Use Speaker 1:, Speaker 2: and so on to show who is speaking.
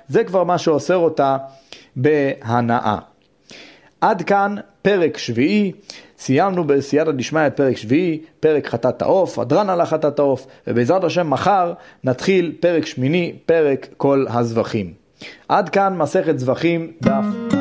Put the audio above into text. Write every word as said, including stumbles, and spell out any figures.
Speaker 1: זה כבר מה שאוסר אותה בהנאה. עד כאן פרק שביעי, סיימנו בסייעתא דשמיא את פרק שביעי, פרק חטאת העוף, הדרן על חטאת העוף, ובעזרת השם מחר נתחיל פרק שמיני, פרק כל הזבחים. עד כאן מסכת זבחים דף